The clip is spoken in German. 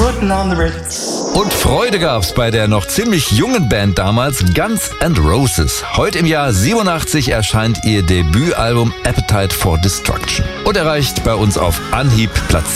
putting on the Ritz. Und Freude gab's bei der noch ziemlich jungen Band damals, Guns N' Roses. Heute im Jahr 87 erscheint ihr Debütalbum Appetite for Destruction und erreicht bei uns auf Anhieb Platz